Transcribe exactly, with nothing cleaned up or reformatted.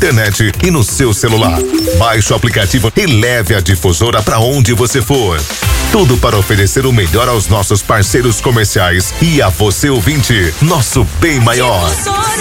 internet e no seu celular. Baixe o aplicativo e leve a Difusora para onde você for. Tudo para oferecer o melhor aos nossos parceiros comerciais e a você ouvinte, nosso bem maior.